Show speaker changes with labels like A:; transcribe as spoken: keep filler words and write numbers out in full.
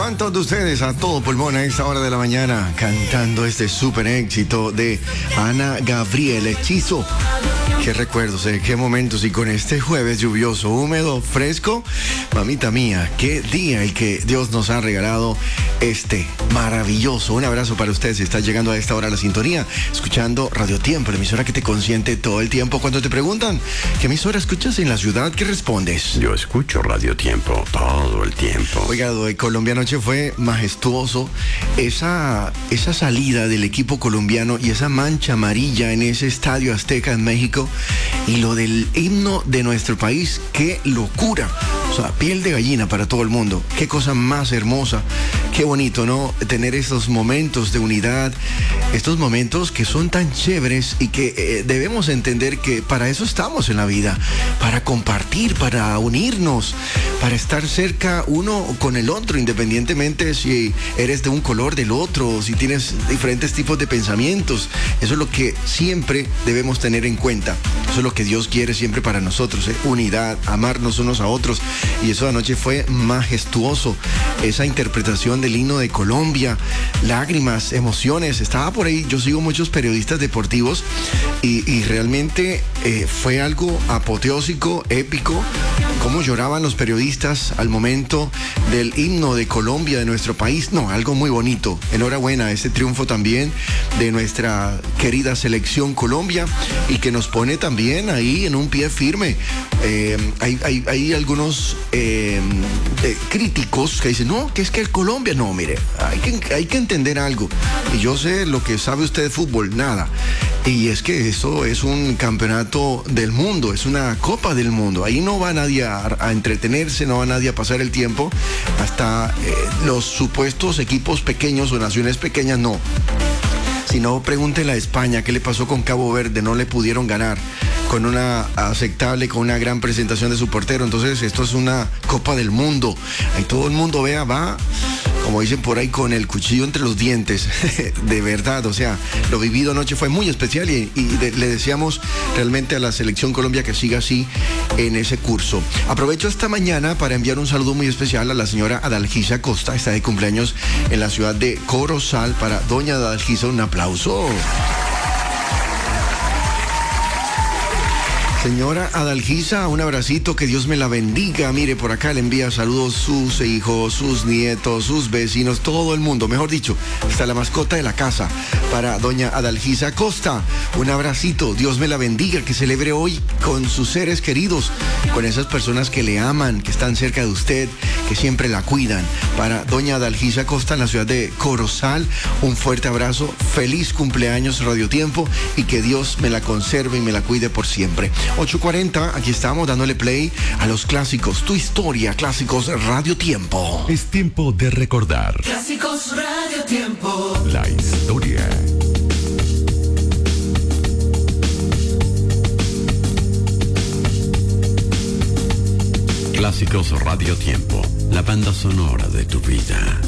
A: ¿Cuántos de ustedes a todo pulmón a esta hora de la mañana cantando este súper éxito de Ana Gabriel, Hechizo? Qué recuerdos, eh, qué momentos, y con este jueves lluvioso, húmedo, fresco, mamita mía, qué día el que Dios nos ha regalado este maravilloso. Un abrazo para ustedes si estás llegando a esta hora a la sintonía, escuchando Radio Tiempo, la emisora que te consiente todo el tiempo. Cuando te preguntan ¿qué emisora escuchas en la ciudad?, ¿qué respondes?
B: Yo escucho Radio Tiempo todo el tiempo.
A: Oiga, Colombia anoche fue majestuoso. Esa, esa salida del equipo colombiano y esa mancha amarilla en ese Estadio Azteca en México, y lo del himno de nuestro país, qué locura. O sea, piel de gallina para todo el mundo. Qué cosa más hermosa. Qué bonito, ¿no? Tener estos momentos de unidad, estos momentos que son tan chéveres y que eh, debemos entender que para eso estamos en la vida, para compartir, para unirnos, para estar cerca uno con el otro, independientemente si eres de un color del otro, si tienes diferentes tipos de pensamientos. Eso es lo que siempre debemos tener en cuenta. Eso es lo que Dios quiere siempre para nosotros, ¿eh? Unidad, amarnos unos a otros. Y eso anoche fue majestuoso. Esa interpretación del himno de Colombia, lágrimas, emociones. Estaba por ahí, yo sigo muchos periodistas deportivos y, y realmente eh, fue algo apoteósico, épico. Cómo lloraban los periodistas al momento del himno de Colombia, de nuestro país. No, algo muy bonito. Enhorabuena, este triunfo también de nuestra querida selección Colombia, y que nos pone también ahí en un pie firme. Eh, hay, hay, hay algunos eh, eh, críticos que dicen, no, que es que el Colombia, no, mire, hay que, hay que entender algo. Y yo sé lo que sabe usted de fútbol, nada. Y es que esto es un campeonato del mundo, es una copa del mundo. Ahí no va nadie a, a entretenerse, no va nadie a pasar el tiempo. Hasta eh, los supuestos equipos pequeños o naciones pequeñas, no. Si no, pregúntele a España qué le pasó con Cabo Verde, no le pudieron ganar con una aceptable, con una gran presentación de su portero. Entonces esto es una Copa del Mundo. Ahí todo el mundo, vea, va, como dicen por ahí, con el cuchillo entre los dientes. De verdad, o sea, lo vivido anoche fue muy especial, y, y de, le deseamos realmente a la selección Colombia que siga así en ese curso. Aprovecho esta mañana para enviar un saludo muy especial a la señora Adalgisa Costa. Está de cumpleaños en la ciudad de Corozal. Para doña Adalgisa, un aplauso. Señora Adalgisa, un abracito, que Dios me la bendiga. Mire, por acá le envía saludos sus hijos, sus nietos, sus vecinos, todo el mundo, mejor dicho, hasta la mascota de la casa. Para doña Adalgisa Costa, un abracito, Dios me la bendiga, que celebre hoy con sus seres queridos, con esas personas que le aman, que están cerca de usted, que siempre la cuidan. Para doña Adalgisa Costa, en la ciudad de Corozal, un fuerte abrazo, feliz cumpleaños Radio Tiempo, y que Dios me la conserve y me la cuide por siempre. ocho cuarenta, aquí estamos dándole play a los clásicos, tu historia, clásicos Radio Tiempo.
B: Es tiempo de recordar.
C: Clásicos Radio Tiempo.
B: La historia. Clásicos Radio Tiempo, la banda sonora de tu vida.